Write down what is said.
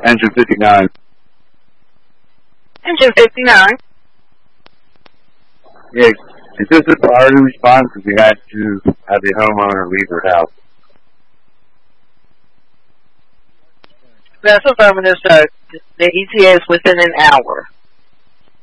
Engine 59. Engine 59. Yeah, is this a priority response because we had to have the homeowner leave her house? That's affirmative, sir. The ETA is within an hour.